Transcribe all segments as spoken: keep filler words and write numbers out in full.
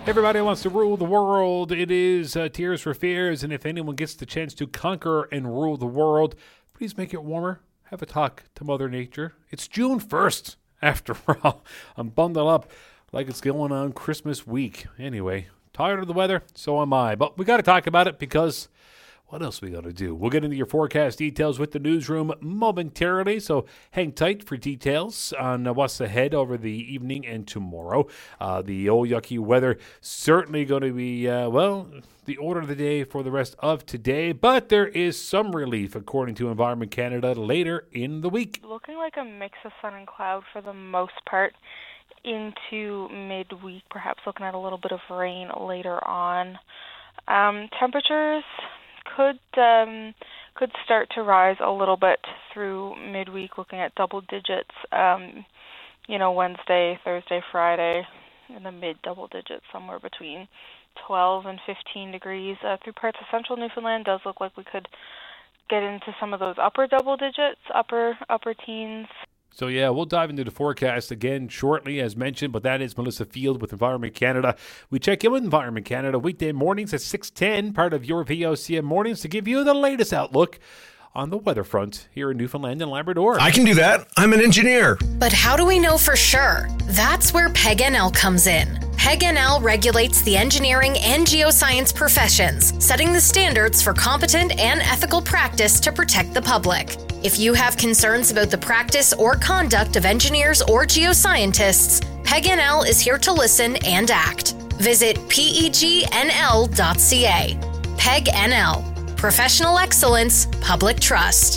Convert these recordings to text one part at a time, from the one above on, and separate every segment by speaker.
Speaker 1: Everybody wants to rule the world. It is uh, Tears for Fears, and if anyone gets the chance to conquer and rule the world, please make it warmer. Have a talk to Mother Nature. It's June first, after all. I'm bundled up like it's going on Christmas week. Anyway, tired of the weather? So am I. But we got to talk about it because what else we got to do? We'll get into your forecast details with the newsroom momentarily, so hang tight for details on uh, what's ahead over the evening and tomorrow. Uh, the old yucky weather certainly going to be, uh, well, the order of the day for the rest of today, but there is some relief, according to Environment Canada, later in the week.
Speaker 2: Looking like a mix of sun and cloud for the most part into midweek, perhaps looking at a little bit of rain later on. Um, temperatures could um, could start to rise a little bit through midweek, looking at double digits, um, you know, Wednesday, Thursday, Friday, in the mid-double digits, somewhere between twelve and fifteen degrees. Uh, through parts of central Newfoundland, does look like we could get into some of those upper double digits, upper upper teens.
Speaker 1: So, yeah, we'll dive into the forecast again shortly, as mentioned, but that is Melissa Field with Environment Canada. We check in with Environment Canada weekday mornings at six ten, part of your V O C M mornings, to give you the latest outlook on the weather front here in Newfoundland and Labrador.
Speaker 3: I can do that. I'm an engineer.
Speaker 4: But how do we know for sure? That's where P E G N L comes in. P E G N L regulates the engineering and geoscience professions, setting the standards for competent and ethical practice to protect the public. If you have concerns about the practice or conduct of engineers or geoscientists, P E G N L is here to listen and act. Visit P E G N L dot C A. P E G N L. Professional excellence, public trust.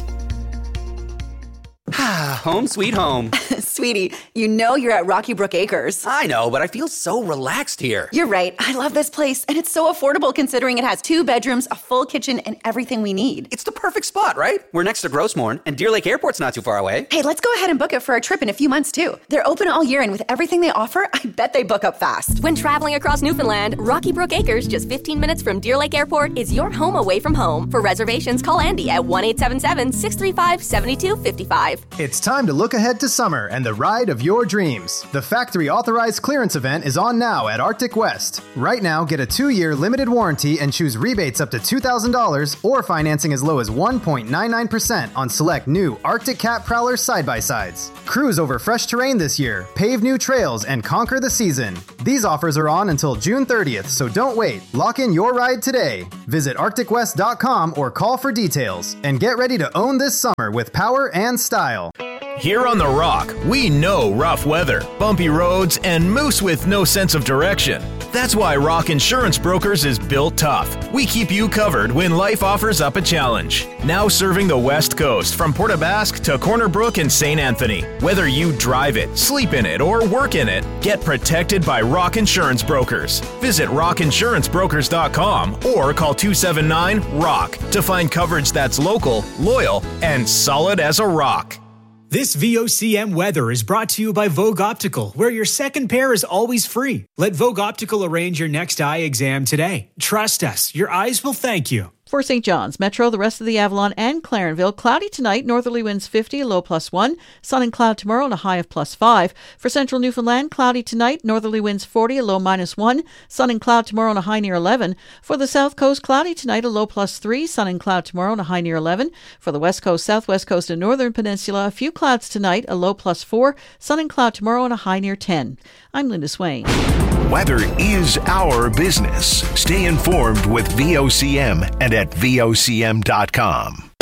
Speaker 5: Home sweet home.
Speaker 6: Sweetie, you know you're at Rocky Brook Acres.
Speaker 5: I know, but I feel so relaxed here.
Speaker 6: You're right. I love this place, and it's so affordable considering it has two bedrooms, a full kitchen, and everything we need.
Speaker 5: It's the perfect spot, right? We're next to Grossmorn, and Deer Lake Airport's not too far away.
Speaker 6: Hey, let's go ahead and book it for a trip in a few months, too. They're open all year, and with everything they offer, I bet they book up fast.
Speaker 7: When traveling across Newfoundland, Rocky Brook Acres, just fifteen minutes from Deer Lake Airport, is your home away from home. For reservations, call Andy at one eight seven seven, six three five, seven two five five.
Speaker 8: It's time to look ahead to summer and the ride of your dreams. The factory authorized clearance event is on now at Arctic West. Right now, get a two-year limited warranty and choose rebates up to two thousand dollars or financing as low as one point nine nine percent on select new Arctic Cat Prowler side-by-sides. Cruise over fresh terrain this year, pave new trails, and conquer the season. These offers are on until June thirtieth, so don't wait. Lock in your ride today. Visit arctic west dot com or call for details. And get ready to own this summer with power and style.
Speaker 3: Here on The Rock, we know rough weather, bumpy roads, and moose with no sense of direction. That's why Rock Insurance Brokers is built tough. We keep you covered when life offers up a challenge. Now serving the West Coast from Port aux Basques to Corner Brook and Saint Anthony. Whether you drive it, sleep in it, or work in it, get protected by Rock Insurance Brokers. Visit rock insurance brokers dot com or call two seven nine, ROCK to find coverage that's local, loyal, and solid as a rock.
Speaker 9: This V O C M weather is brought to you by Vogue Optical, where your second pair is always free. Let Vogue Optical arrange your next eye exam today. Trust us, your eyes will thank you.
Speaker 10: For Saint John's, Metro, the rest of the Avalon and Clarenville, cloudy tonight, northerly winds fifty, low plus one, sun and cloud tomorrow and a high of plus five. For central Newfoundland, cloudy tonight, northerly winds forty, a low minus one, sun and cloud tomorrow and a high near eleven. For the south coast, cloudy tonight, a low plus three, sun and cloud tomorrow and a high near eleven. For the west coast, southwest coast and northern peninsula, a few clouds tonight, a low plus four, sun and cloud tomorrow and a high near ten. I'm Linda Swain.
Speaker 11: Weather is our business. Stay informed with V O C M and at V O C M dot com.